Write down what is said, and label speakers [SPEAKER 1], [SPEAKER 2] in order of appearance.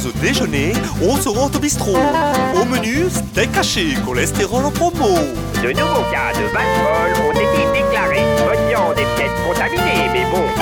[SPEAKER 1] pause déjeuner, on se rend au bistrot. Au menu, steak haché, cholestérol en promo.
[SPEAKER 2] De nouveaux cas de Val-Paul ont